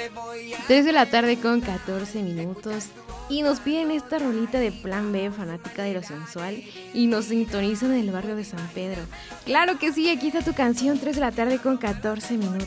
3 de la tarde con 14 minutos. Y nos piden esta rolita de Plan B, fanática de lo sensual. Y nos sintonizan en el barrio de San Pedro. Claro que sí, aquí está tu canción, 3 de la tarde con 14 minutos.